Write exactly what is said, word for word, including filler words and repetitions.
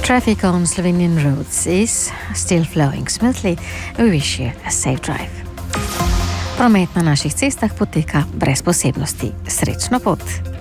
Traffic on Slovenian roads is still flowing smoothly. We wish you a safe drive. Promet na naših cestah poteka brez posebnosti. Srečno pot!